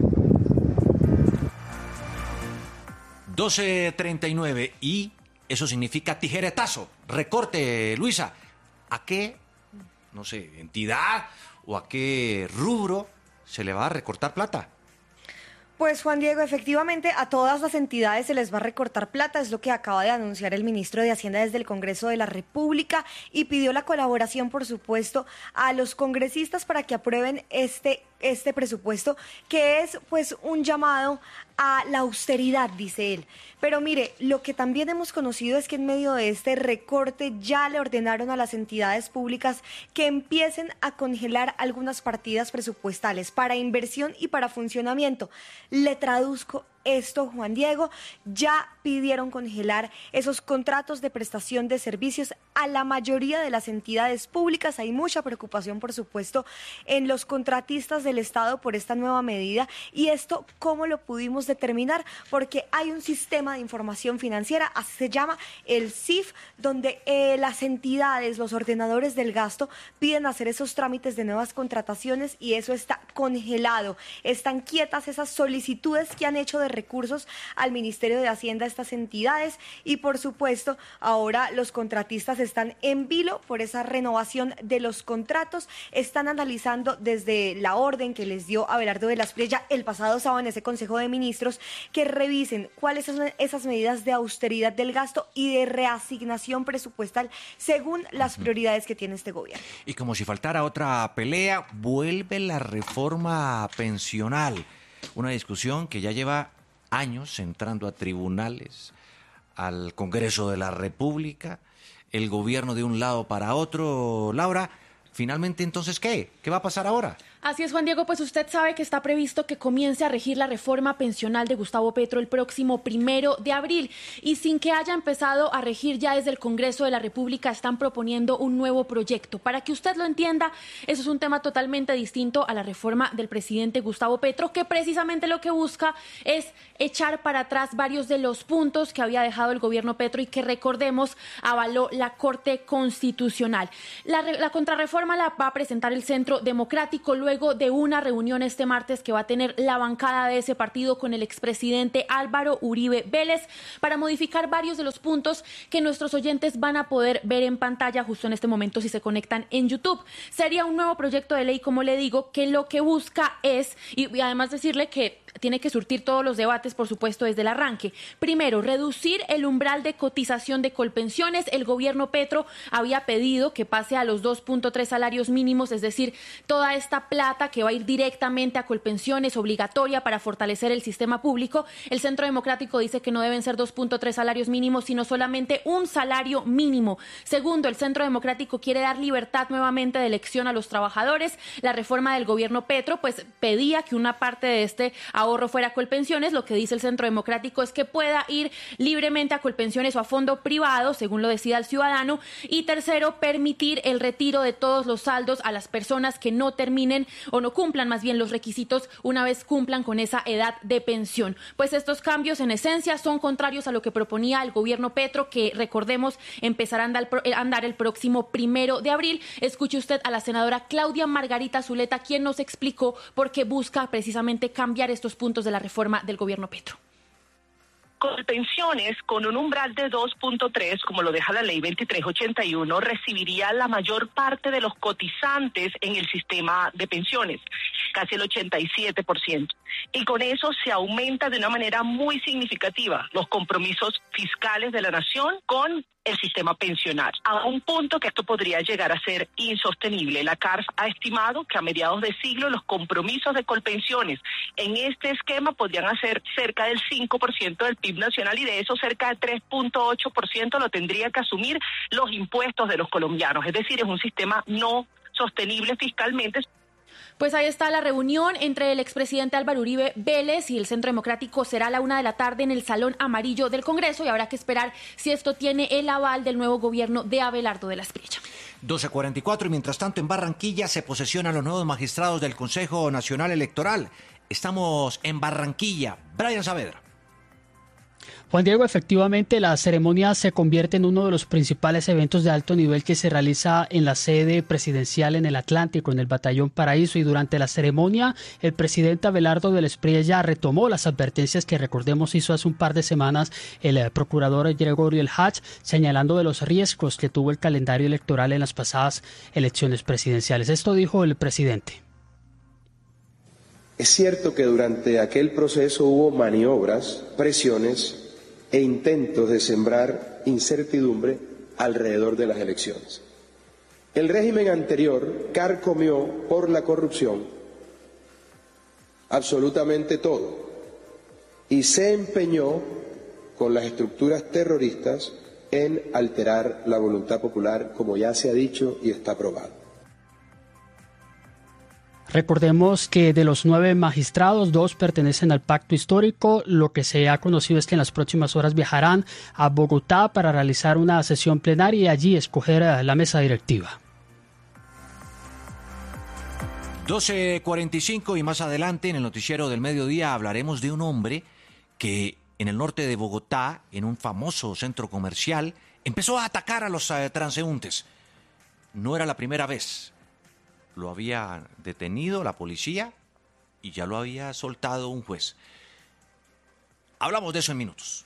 doce treinta y nueve, y eso significa tijeretazo, recorte, Luisa. ¿A qué, no sé, entidad o a qué rubro se le va a recortar plata? Pues Juan Diego, efectivamente a todas las entidades se les va a recortar plata, es lo que acaba de anunciar el ministro de Hacienda desde el Congreso de la República, y pidió la colaboración, por supuesto, a los congresistas para que aprueben este este presupuesto, que es pues un llamado a la austeridad, dice él. Pero mire, lo que también hemos conocido es que en medio de este recorte ya le ordenaron a las entidades públicas que empiecen a congelar algunas partidas presupuestales para inversión y para funcionamiento. Le traduzco esto, Juan Diego, ya pidieron congelar esos contratos de prestación de servicios a la mayoría de las entidades públicas. Hay mucha preocupación, por supuesto, en los contratistas del Estado por esta nueva medida. Y esto, ¿cómo lo pudimos determinar? Porque hay un sistema de información financiera, así se llama, el C I F, donde eh, las entidades, los ordenadores del gasto, piden hacer esos trámites de nuevas contrataciones y eso está congelado. Están quietas esas solicitudes que han hecho de recursos al Ministerio de Hacienda estas entidades, y por supuesto ahora los contratistas están en vilo por esa renovación de los contratos. Están analizando desde la orden que les dio Abelardo de la Espriella el pasado sábado en ese Consejo de Ministros que revisen cuáles son esas medidas de austeridad del gasto y de reasignación presupuestal según las prioridades que tiene este gobierno. Y como si faltara otra pelea, vuelve la reforma pensional, una discusión que ya lleva años entrando a tribunales, al Congreso de la República, el gobierno de un lado para otro. Laura, finalmente, entonces, ¿qué? ¿Qué va a pasar ahora? Así es, Juan Diego, pues usted sabe que está previsto que comience a regir la reforma pensional de Gustavo Petro el próximo primero de abril y sin que haya empezado a regir ya desde el Congreso de la República están proponiendo un nuevo proyecto. Para que usted lo entienda, eso es un tema totalmente distinto a la reforma del presidente Gustavo Petro, que precisamente lo que busca es echar para atrás varios de los puntos que había dejado el gobierno Petro y que, recordemos, avaló la Corte Constitucional. La, la contrarreforma la va a presentar el Centro Democrático luego Luego de una reunión este martes que va a tener la bancada de ese partido con el expresidente Álvaro Uribe Vélez para modificar varios de los puntos que nuestros oyentes van a poder ver en pantalla justo en este momento si se conectan en YouTube. Sería un nuevo proyecto de ley, como le digo, que lo que busca es, y además decirle que tiene que surtir todos los debates, por supuesto, desde el arranque. Primero, reducir el umbral de cotización de Colpensiones. El gobierno Petro había pedido que pase a los dos punto tres salarios mínimos, es decir, toda esta plata que va a ir directamente a Colpensiones, obligatoria para fortalecer el sistema público. El Centro Democrático dice que no deben ser dos punto tres salarios mínimos, sino solamente un salario mínimo. Segundo, el Centro Democrático quiere dar libertad nuevamente de elección a los trabajadores. La reforma del gobierno Petro, pues, pedía que una parte de este ahorro fuera a Colpensiones. Lo que dice el Centro Democrático es que pueda ir libremente a Colpensiones o a fondo privado, según lo decida el ciudadano. Y tercero, permitir el retiro de todos los saldos a las personas que no terminen o no cumplan más bien los requisitos una vez cumplan con esa edad de pensión. Pues estos cambios en esencia son contrarios a lo que proponía el gobierno Petro, que recordemos empezará a andar, a andar el próximo primero de abril. Escuche usted a la senadora Claudia Margarita Zuleta, quien nos explicó por qué busca precisamente cambiar estos puntos de la reforma del gobierno Petro. Colpensiones, con un umbral de dos punto tres, como lo deja la ley veintitrés ochenta y uno, recibiría la mayor parte de los cotizantes en el sistema de pensiones, casi el ochenta y siete por ciento. Y con eso se aumenta de una manera muy significativa los compromisos fiscales de la nación con el sistema pensional, a un punto que esto podría llegar a ser insostenible. La C A R F ha estimado que a mediados de siglo los compromisos de Colpensiones en este esquema podrían hacer cerca del cinco por ciento del P I B nacional, y de eso cerca del tres punto ocho por ciento lo tendría que asumir los impuestos de los colombianos. Es decir, es un sistema no sostenible fiscalmente. Pues ahí está la reunión entre el expresidente Álvaro Uribe Vélez y el Centro Democrático. Será a la una de la tarde en el Salón Amarillo del Congreso y habrá que esperar si esto tiene el aval del nuevo gobierno de Abelardo de la Espriella. doce cuarenta y cuatro y mientras tanto en Barranquilla se posesionan los nuevos magistrados del Consejo Nacional Electoral. Estamos en Barranquilla. Brian Saavedra. Juan Diego, efectivamente la ceremonia se convierte en uno de los principales eventos de alto nivel que se realiza en la sede presidencial en el Atlántico, en el Batallón Paraíso, y durante la ceremonia el presidente Abelardo de la Espriella retomó las advertencias que, recordemos, hizo hace un par de semanas el eh, procurador Gregorio El Hach, señalando de los riesgos que tuvo el calendario electoral en las pasadas elecciones presidenciales. Esto dijo el presidente. Es cierto que durante aquel proceso hubo maniobras, presiones e intentos de sembrar incertidumbre alrededor de las elecciones. El régimen anterior carcomió por la corrupción absolutamente todo y se empeñó con las estructuras terroristas en alterar la voluntad popular, como ya se ha dicho y está probado. Recordemos que de los nueve magistrados, dos pertenecen al pacto histórico. Lo que se ha conocido es que en las próximas horas viajarán a Bogotá para realizar una sesión plenaria y allí escoger a la mesa directiva. doce cuarenta y cinco y más adelante en el noticiero del mediodía hablaremos de un hombre que en el norte de Bogotá, en un famoso centro comercial, empezó a atacar a los uh, transeúntes. No era la primera vez. Lo había detenido la policía y ya lo había soltado un juez. Hablamos de eso en minutos.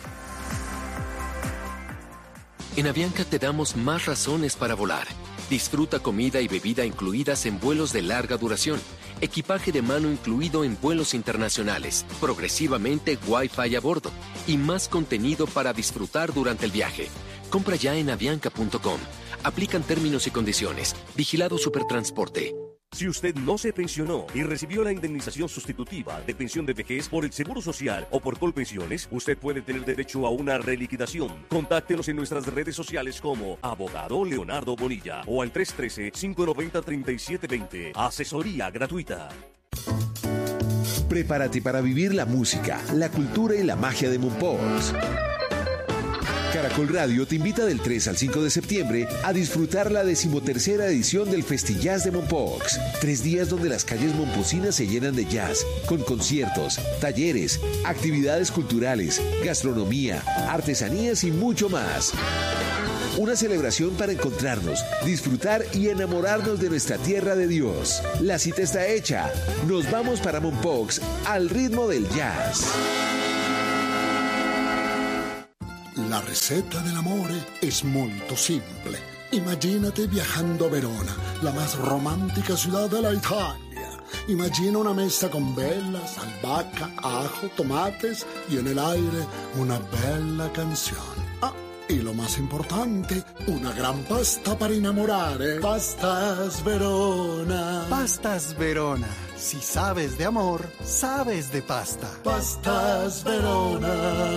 En Avianca te damos más razones para volar. Disfruta comida y bebida incluidas en vuelos de larga duración, equipaje de mano incluido en vuelos internacionales, progresivamente Wi-Fi a bordo y más contenido para disfrutar durante el viaje. Compra ya en avianca punto com. Aplican términos y condiciones. Vigilado Supertransporte. Si usted no se pensionó y recibió la indemnización sustitutiva de pensión de vejez por el Seguro Social o por Colpensiones, usted puede tener derecho a una reliquidación. Contáctenos en nuestras redes sociales como Abogado Leonardo Bonilla o al tres uno tres, cinco nueve cero, tres siete dos cero. Asesoría gratuita. Prepárate para vivir la música, la cultura y la magia de Mompox. Caracol Radio te invita del tres al cinco de septiembre a disfrutar la decimotercera edición del Festijazz de Mompox. Tres días donde las calles momposinas se llenan de jazz, con conciertos, talleres, actividades culturales, gastronomía, artesanías y mucho más. Una celebración para encontrarnos, disfrutar y enamorarnos de nuestra tierra de Dios. La cita está hecha. Nos vamos para Mompox al ritmo del jazz. La receta dell'amore es molto simple. Imagínate viajando a Verona, la más romántica ciudad de la Italia. Imagina una mesa con velas, albahaca, ajo, tomates y en el aire una bella canción. Ah, y lo más importante, una gran pasta para innamorare. Pastas Verona. Pastas Verona. Si sabes de amor, sabes de pasta. Pastas Verona.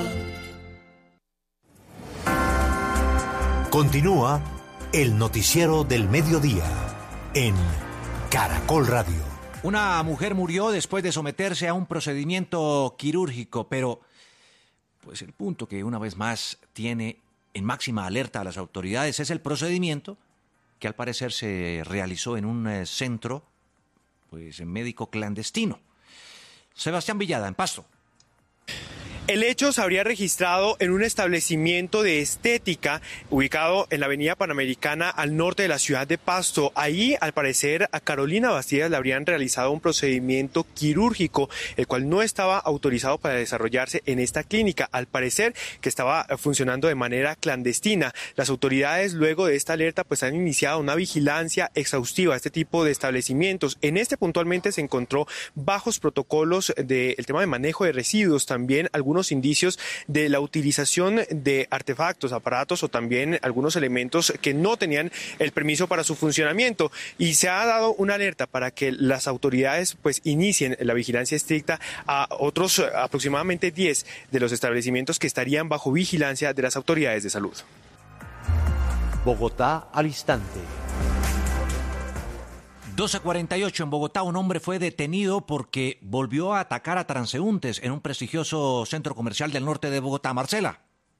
Continúa el noticiero del mediodía en Caracol Radio. Una mujer murió después de someterse a un procedimiento quirúrgico, pero pues el punto que una vez más tiene en máxima alerta a las autoridades es el procedimiento que al parecer se realizó en un eh, centro pues médico clandestino. Sebastián Villada, en Pasto. El hecho se habría registrado en un establecimiento de estética ubicado en la avenida Panamericana al norte de la ciudad de Pasto. Ahí, al parecer, a Carolina Bastidas le habrían realizado un procedimiento quirúrgico, el cual no estaba autorizado para desarrollarse en esta clínica. Al parecer, que estaba funcionando de manera clandestina. Las autoridades, luego de esta alerta, pues han iniciado una vigilancia exhaustiva a este tipo de establecimientos. En este puntualmente se encontró bajos protocolos del tema de manejo de residuos, también algunos indicios de la utilización de artefactos, aparatos o también algunos elementos que no tenían el permiso para su funcionamiento, y se ha dado una alerta para que las autoridades pues inicien la vigilancia estricta a otros aproximadamente diez de los establecimientos que estarían bajo vigilancia de las autoridades de salud. Bogotá al instante. doce cuarenta y ocho en Bogotá, un hombre fue detenido porque volvió a atacar a transeúntes en un prestigioso centro comercial del norte de Bogotá. Marcela.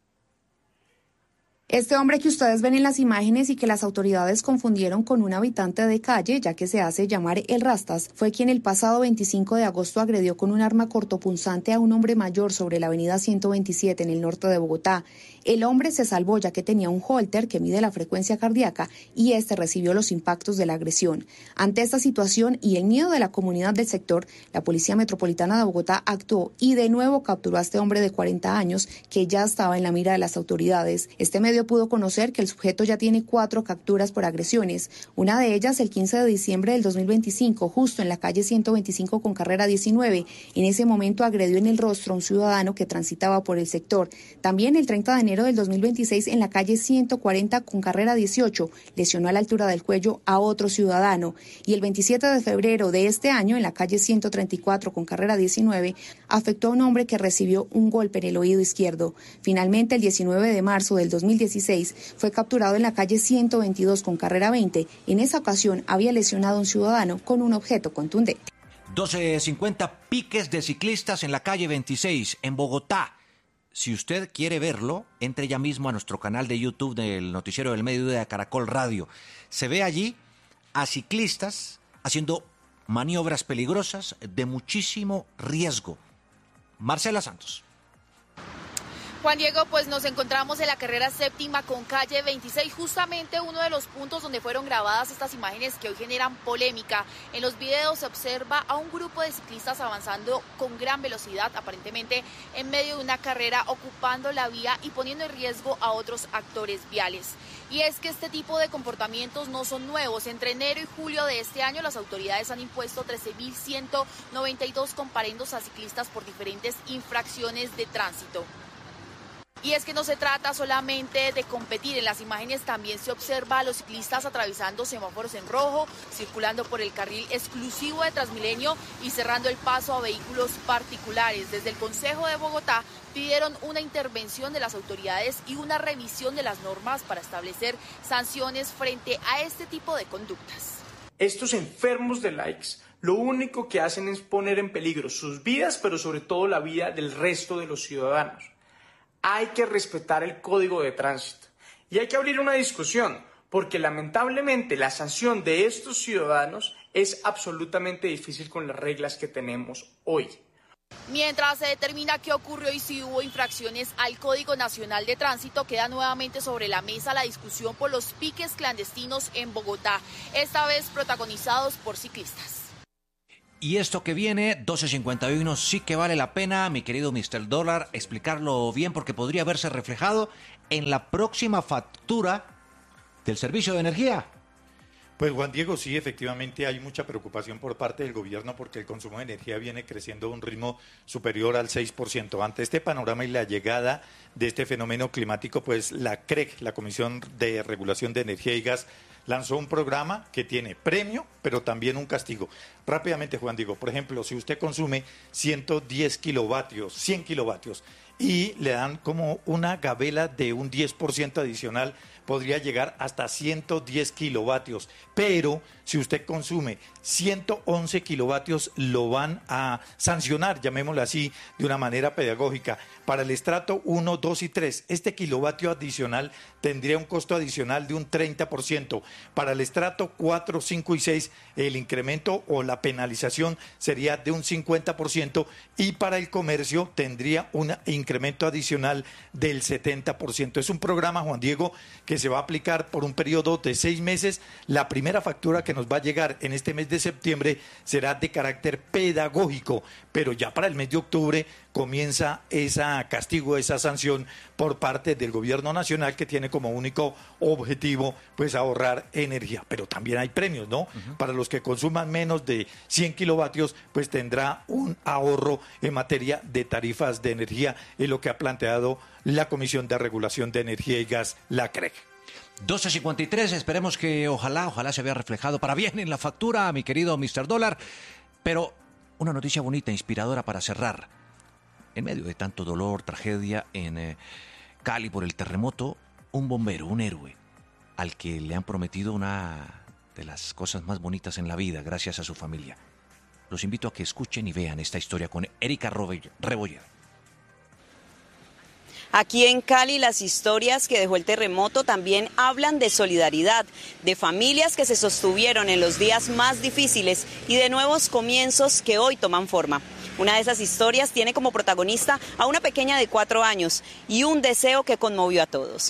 Este hombre que ustedes ven en las imágenes y que las autoridades confundieron con un habitante de calle, ya que se hace llamar El Rastas, fue quien el pasado veinticinco de agosto agredió con un arma cortopunzante a un hombre mayor sobre la avenida ciento veintisiete en el norte de Bogotá. El hombre se salvó ya que tenía un holter que mide la frecuencia cardíaca y este recibió los impactos de la agresión. Ante esta situación y el miedo de la comunidad del sector, la Policía Metropolitana de Bogotá actuó y de nuevo capturó a este hombre de cuarenta años que ya estaba en la mira de las autoridades. Este medio pudo conocer que el sujeto ya tiene cuatro capturas por agresiones, una de ellas el quince de diciembre del dos mil veinticinco, justo en la calle ciento veinticinco con carrera diecinueve. En ese momento agredió en el rostro a un ciudadano que transitaba por el sector. También el treinta de enero del dos mil veintiséis en la calle ciento cuarenta con carrera dieciocho, lesionó a la altura del cuello a otro ciudadano. Y el veintisiete de febrero de este año en la calle ciento treinta y cuatro con carrera diecinueve, afectó a un hombre que recibió un golpe en el oído izquierdo. Finalmente, el diecinueve de marzo del dos mil dieciséis, fue capturado en la calle ciento veintidós con carrera veinte. En esa ocasión había lesionado a un ciudadano con un objeto contundente. doce cincuenta piques de ciclistas en la calle veintiséis en Bogotá. Si usted quiere verlo, entre ya mismo a nuestro canal de YouTube del Noticiero del Mediodía de Caracol Radio. Se ve allí a ciclistas haciendo maniobras peligrosas de muchísimo riesgo. Marcela Santos. Juan Diego, pues nos encontramos en la carrera séptima con calle veintiséis, justamente uno de los puntos donde fueron grabadas estas imágenes que hoy generan polémica. En los videos se observa a un grupo de ciclistas avanzando con gran velocidad, aparentemente en medio de una carrera, ocupando la vía y poniendo en riesgo a otros actores viales. Y es que este tipo de comportamientos no son nuevos. Entre enero y julio de este año, las autoridades han impuesto trece mil ciento noventa y dos comparendos a ciclistas por diferentes infracciones de tránsito. Y es que no se trata solamente de competir, en las imágenes también se observa a los ciclistas atravesando semáforos en rojo, circulando por el carril exclusivo de Transmilenio y cerrando el paso a vehículos particulares. Desde el Consejo de Bogotá pidieron una intervención de las autoridades y una revisión de las normas para establecer sanciones frente a este tipo de conductas. Estos enfermos de likes lo único que hacen es poner en peligro sus vidas, pero sobre todo la vida del resto de los ciudadanos. Hay que respetar el código de tránsito y hay que abrir una discusión, porque lamentablemente la sanción de estos ciudadanos es absolutamente difícil con las reglas que tenemos hoy. Mientras se determina qué ocurrió y si hubo infracciones al Código Nacional de Tránsito, queda nuevamente sobre la mesa la discusión por los piques clandestinos en Bogotá, esta vez protagonizados por ciclistas. Y esto que viene, doce cincuenta y uno, sí que vale la pena, mi querido mister Dólar, explicarlo bien, porque podría verse reflejado en la próxima factura del servicio de energía. Pues Juan Diego, sí, efectivamente hay mucha preocupación por parte del gobierno porque el consumo de energía viene creciendo a un ritmo superior al seis por ciento. Ante este panorama y la llegada de este fenómeno climático, pues la C R E G, la Comisión de Regulación de Energía y Gas, lanzó un programa que tiene premio, pero también un castigo. Rápidamente, Juan Diego, por ejemplo, si usted consume ciento diez kilovatios, cien kilovatios, y le dan como una gabela de un diez por ciento adicional, podría llegar hasta ciento diez kilovatios, pero si usted consume ciento once kilovatios lo van a sancionar, llamémoslo así, de una manera pedagógica. Para el estrato uno, dos y tres, este kilovatio adicional tendría un costo adicional de un treinta por ciento. Para el estrato cuatro, cinco y seis, el incremento o la penalización sería de un cincuenta por ciento y para el comercio tendría un incremento adicional del setenta por ciento. Es un programa, Juan Diego, que se va a aplicar por un periodo de seis meses. La primera factura que nos va a llegar en este mes de septiembre será de carácter pedagógico, pero ya para el mes de octubre comienza ese castigo, esa sanción por parte del gobierno nacional, que tiene como único objetivo pues ahorrar energía. Pero también hay premios, ¿no? Uh-huh. Para los que consuman menos de cien kilovatios, pues tendrá un ahorro en materia de tarifas de energía, es lo que ha planteado la Comisión de Regulación de Energía y Gas, la C R E G. doce cincuenta y tres, esperemos que ojalá, ojalá se vea reflejado para bien en la factura, mi querido mister Dólar. Pero una noticia bonita, inspiradora para cerrar. En medio de tanto dolor, tragedia en eh, Cali por el terremoto, un bombero, un héroe, al que le han prometido una de las cosas más bonitas en la vida, gracias a su familia. Los invito a que escuchen y vean esta historia con Erika Reboller. Aquí en Cali, las historias que dejó el terremoto también hablan de solidaridad, de familias que se sostuvieron en los días más difíciles y de nuevos comienzos que hoy toman forma. Una de esas historias tiene como protagonista a una pequeña de cuatro años y un deseo que conmovió a todos.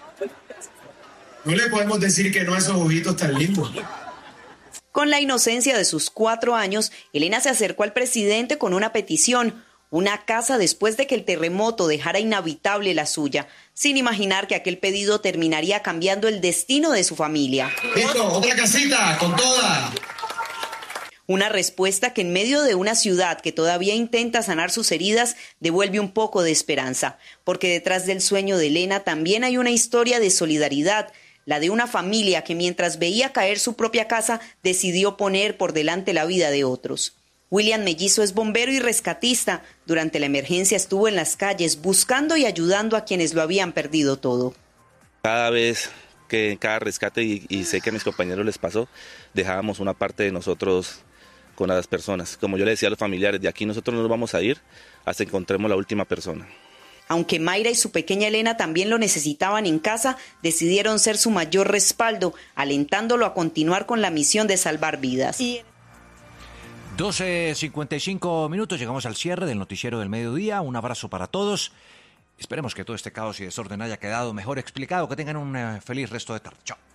No le podemos decir que no a esos ojitos tan lindos. Con la inocencia de sus cuatro años, Elena se acercó al presidente con una petición: una casa después de que el terremoto dejara inhabitable la suya, sin imaginar que aquel pedido terminaría cambiando el destino de su familia. Listo, otra casita, con toda. Una respuesta que en medio de una ciudad que todavía intenta sanar sus heridas, devuelve un poco de esperanza, porque detrás del sueño de Elena también hay una historia de solidaridad, la de una familia que mientras veía caer su propia casa, decidió poner por delante la vida de otros. William Mellizo es bombero y rescatista. Durante la emergencia estuvo en las calles buscando y ayudando a quienes lo habían perdido todo. Cada vez que en cada rescate, y, y sé que a mis compañeros les pasó, dejábamos una parte de nosotros con las personas. Como yo le decía a los familiares, de aquí nosotros no nos vamos a ir hasta que encontremos la última persona. Aunque Mayra y su pequeña Elena también lo necesitaban en casa, decidieron ser su mayor respaldo, alentándolo a continuar con la misión de salvar vidas. Y... doce cincuenta y cinco minutos, llegamos al cierre del noticiero del mediodía. Un abrazo para todos. Esperemos que todo este caos y desorden haya quedado mejor explicado. Que tengan un uh, feliz resto de tarde. Chao.